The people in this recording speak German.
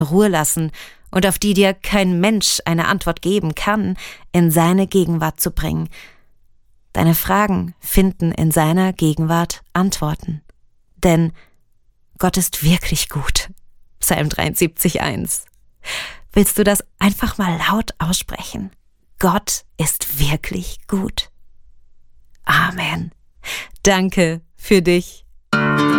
Ruhe lassen und auf die dir kein Mensch eine Antwort geben kann, in seine Gegenwart zu bringen. Deine Fragen finden in seiner Gegenwart Antworten. Denn Gott ist wirklich gut. Psalm 73,1. Willst du das einfach mal laut aussprechen? Gott ist wirklich gut. Amen. Danke für dich.